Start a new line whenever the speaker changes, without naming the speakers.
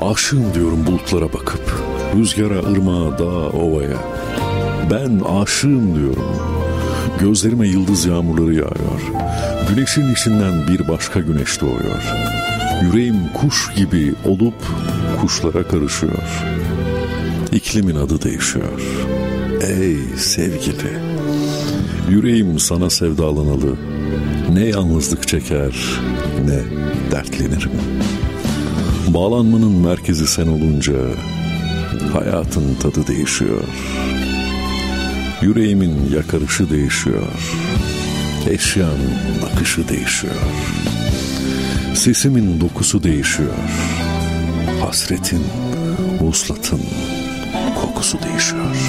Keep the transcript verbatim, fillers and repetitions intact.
Aşığım diyorum bulutlara bakıp, rüzgara, ırmağa, dağa, ovaya. Ben aşığım diyorum. Gözlerime yıldız yağmurları yağıyor. Güneşin içinden bir başka güneş doğuyor. Yüreğim kuş gibi olup kuşlara karışıyor. İklimin adı değişiyor. Ey sevgili, yüreğim sana sevdalanalı. Ne yalnızlık çeker, ne dertlenirim. Bağlanmanın merkezi sen olunca hayatın tadı değişiyor. Yüreğimin yakarışı değişiyor. Eşyanın akışı değişiyor. Sesimin dokusu değişiyor. Hasretin, vuslatın kokusu değişiyor.